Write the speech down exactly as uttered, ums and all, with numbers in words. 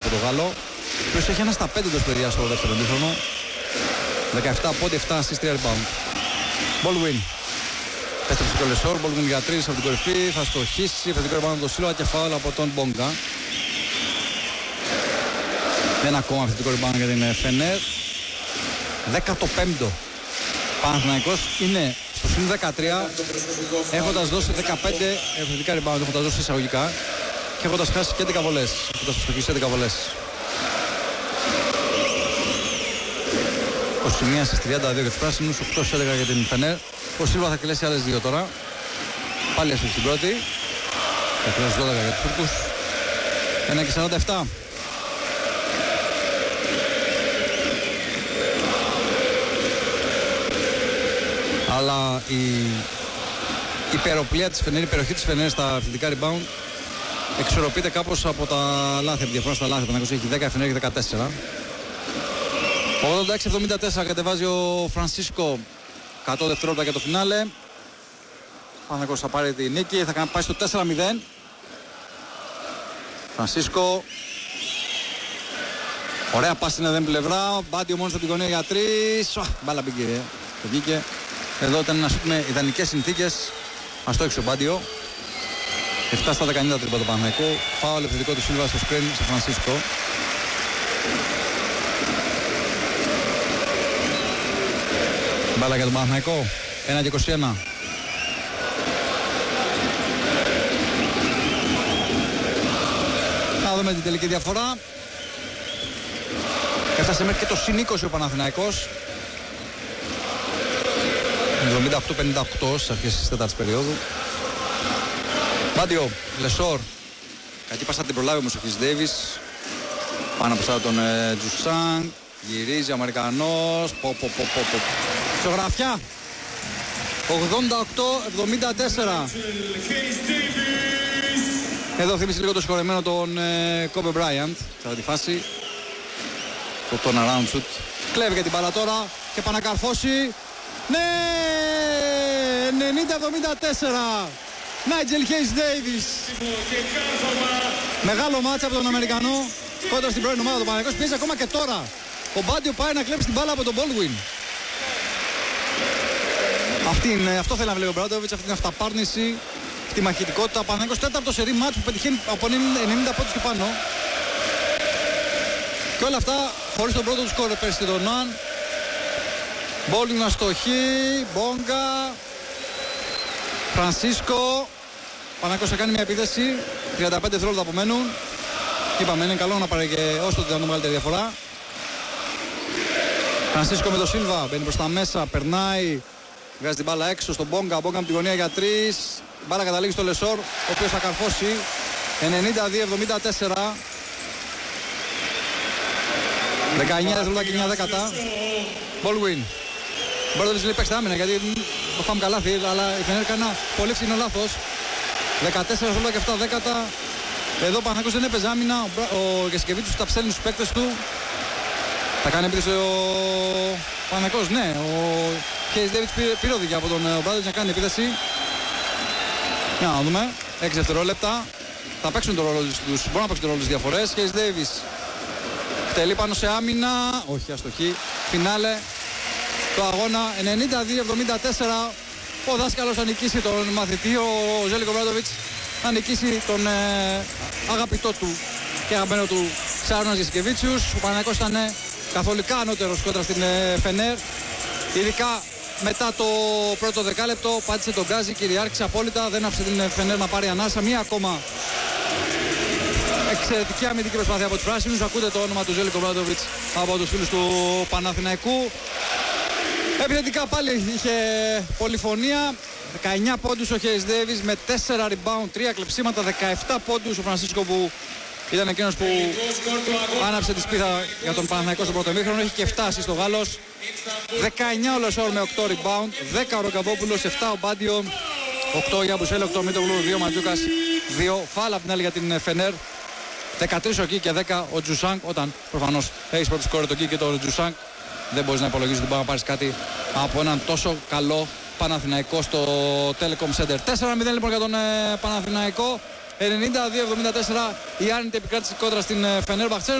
τον Γάλλο, ο οποίος έχει ένα στα πέντε τους παιδιά στο δεύτερο ημίχρονο. δεκαεπτά πόντι, επτά assist, τρία rebound. Baldwin. Πέστρεψε το Λεσόρ, Baldwin για τρεις από την κορυφή, θα στοχίσει, θετικό rebound από τον Σίλβα και φάουλ από τον Μπόγκα. Ένα ακόμα θετικό rebound για την Φενέρ. δέκατο πέμπτο Παναθηναϊκός είναι στο συν δεκατρία, έχοντας δώσει δεκαπέντε θετικά rebound, έχοντας δώσει εισαγωγικά και έχοντας χάσει και έντεκα βολές, έχοντας στοχίσει έντεκα βολές. είκοσι μία στις τριάντα δύο για τους πράσινους, οκτώ στις έντεκα για την Φενέρ. Ο Σίλβα θα κλέσει άλλες δύο τώρα. Πάλι έσπιξε την πρώτη. Θα κλέσει δώδεκα για τους Τούρκους. ένα και σαράντα επτά. Αλλά η υπεροπλία της Φενέρ, η υπεροχή της Φενέρ στα αυθεντικά rebound εξορροπείται κάπως από τα λάθη, από διαφορά στα λάθη. Ο έχει δέκα, η Φενέρ έχει δεκατέσσερα. ογδόντα έξι εβδομήντα τέσσερα κατεβάζει ο Φρανσίσκο, εκατό δευτερόλεπτα για το φινάλε. Παναθηναϊκός θα πάρει τη νίκη, θα πάει στο τέσσερα μηδέν. Φρανσίσκο. Ωραία πάση στην εδέμ πλευρά. Μπάντιο μόνος από την γωνία για τρεις. Μπάλα μπήκε. Το βγήκε. Εδώ ήταν να με ιδανικές συνθήκες. Ας το έξω ο Μπάντιο. επτά στα δεκαεννιά τρίπα το Παναθηναϊκό. Φάουλ επιθετικό του Σίλβα στο screen σε Φρανσίσκο. Μπάλα για τον Παναθηναϊκό. ένα και είκοσι ένα. Να δούμε την τελική διαφορά. Έφτασε μέχρι και το συν είκοσι ο Παναθηναϊκός. εβδομήντα οκτώ πενήντα οκτώ στις αρχές της τέταρτης περίοδου. Μπάντιο, Λεσόρ. Κακή πάσα την προλάβει όμως ο Chris Davis. Πάνω από τον ε, Τζουσάνγκ. Γυρίζει ο Αμερικανός. Πο, πο, πο, πο, πο. Ισογραφιά. ογδόντα οκτώ εβδομήντα τέσσερα. Εδώ θύμισε λίγο το συγχωρεμένο τον ε, Kobe Bryant. Θα τη φάση. Το turnaround shoot. Κλέβει για την μπάλα τώρα και πάει να καρφώσει. Ναι! ενενήντα εβδομήντα τέσσερα. Nigel Hayes Davis. Μεγάλο μάτσα από τον Αμερικανό κόντρα στην πρώην ομάδα του Παναθηναϊκός. Πιέζει ακόμα και τώρα. Ο Μπάντιο πάει να κλέψει την μπάλα από τον Baldwin. Αυτή είναι, αυτό θέλει να βλέπει ο Μπράντοβιτς, αυτή είναι αυταπάρνηση, τη μαχητικότητα. Ο Παναθηναϊκός τέταρτο σερί μάτς που πετυχαίνει από ενενήντα πόντους και πάνω. Και όλα αυτά χωρίς τον πρώτο του σκόρ πέρσι τον Ναν. Baldwin αστοχή, Μπόγκα, Φρανσίσκο. Ο Παναθηναϊκός θα κάνει μια επίθεση, τριάντα πέντε δευτερόλεπτα απομένουν. Είπαμε είναι καλό να πάρει και όσο το δυνατόν μεγαλύτερη διαφορά. Φρανσίσκο με τον Σίλβα, μπαίνει προς τα μέσα, περνάει. Βγάζει την μπάλα έξω στον Μπόγκα, Μπόγκα από την γωνία για τρεις. Η μπάλα καταλήγει στο Λεσόρ, ο οποίος θα καρφώσει. ενενήντα δύο εβδομήντα τέσσερα. δεκαεννιά δευτερόλεπτα και εννιά δέκατα. Baldwin. Μπορεί να λέει παίξτε άμυνα γιατί το φάμε καλάθι, αλλά η Φενέρ έκανε ένα πολύ φθηνό λάθος. δεκατέσσερα δευτερόλεπτα και επτά δέκατα. Εδώ ο Παναθηναϊκός δεν έπαιζε άμυνα. Ο Γεσκεβίτσιος τα ψέλνει στους παίκτες του. Θα κάνει επίθεση ο Παναθηναϊκός, ναι. Ο Hayes Davis πήρε οδηγία από τον Μπράντοβιτς να κάνει επίθεση. Για να δούμε. έξι δευτερόλεπτα. Θα παίξουν το ρόλο τους. Μπορούν να παίξουν το ρόλο τους διαφορές. Hayes Davis τελεί πάνω σε άμυνα. Όχι, αστοχή. Φινάλε το αγώνα ενενήντα δύο εβδομήντα τέσσερα. Ο δάσκαλος θα νικήσει τον μαθητή, ο Ζέλικο Μπράντοβιτς θα νικήσει τον ε, αγαπητό του και αγαπημένο του Σάρωνας Γεσκεβίτσιους. Ο Παναθηναϊκός ήταν καθολικά ανώτερος κόντρα στην ε, Φενέρ. Ειδικά μετά το πρώτο δεκάλεπτο πάτησε τον γκάζι, κυριάρχησε απόλυτα, δεν άφησε την Φενέρ να πάρει ανάσα. Μία ακόμα εξαιρετική αμυντική προσπάθεια από τους πράσινους. Ακούτε το όνομα του Ζέλικο Μπράντοβιτς από τους φίλους του Παναθηναϊκού. Επιθετικά πάλι είχε πολυφωνία. δεκαεννιά πόντους ο Hayes Davis με τέσσερα rebound, τρία κλεψίματα, δεκαεπτά πόντους ο Φρανσίσκο που ήταν εκείνος που άναψε τη σπίθα για τον Παναθηναϊκό στο πρώτο ημίχρονο. Έχει και εφτά assist ο Γάλλος. δεκαεννιά ο Λεσόρ με οκτώ rebound, δέκα ο Ρογκαβόπουλος, επτά ο Μπάντιο, οκτώ για Μπουσέλ, οκτώ Μίτογλου, δύο Ματζούκας, δύο φάλα από την άλλη για την Φενέρ. δεκατρείς ο Κι και δέκα ο Τζουσάνγκ. Όταν προφανώς έχεις πρώτο σκόρ το Κι και το Τζουσάνγκ, δεν μπορείς να υπολογίσεις ότι μπορεί να πάρεις κάτι από έναν τόσο καλό Παναθηναϊκό στο Telecom Center. τέσσερα μηδέν λοιπόν για τον ε, Παναθηναϊκό. ενενήντα δύο εβδομήντα τέσσερα η άρνητη επικράτηση κόντρα στην ε, Φενέρμπαχτσε.